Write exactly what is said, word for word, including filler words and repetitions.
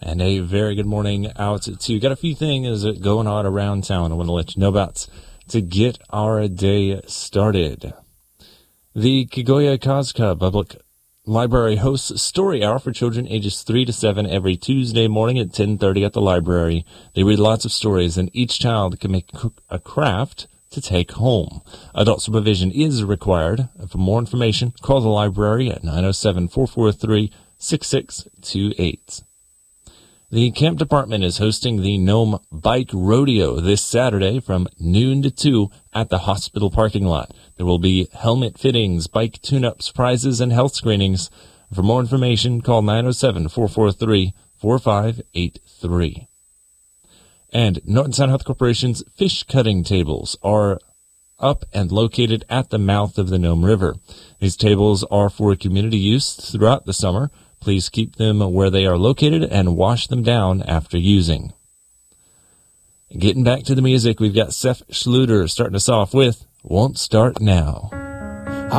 And a very good morning out to got a few things going on around town I want to let you know about to get our day started. The Kagoya Kazka Public Library hosts Story Hour for children ages three to seven every Tuesday morning at ten thirty at the library. They read lots of stories, and each child can make a craft to take home. Adult supervision is required. For more information, call the library at nine oh seven, four four three, six six two eight. The camp department is hosting the Nome Bike Rodeo this Saturday from noon to two at the hospital parking lot. There will be helmet fittings, bike tune-ups, prizes, and health screenings. For more information, call nine oh seven, four four three, four five eight three. And Norton Sound Health Corporation's fish cutting tables are up and located at the mouth of the Nome River. These tables are for community use throughout the summer. Please keep them where they are located and wash them down after using. Getting back to the music, we've got Seth Schluter starting us off with Won't Start Now.